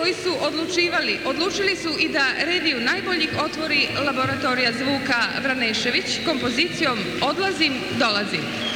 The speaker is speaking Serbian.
koji su odlučivali, odlučili su i da reviju najboljih otvori laboratorija zvuka Vranešević kompozicijom Odlazim, dolazim.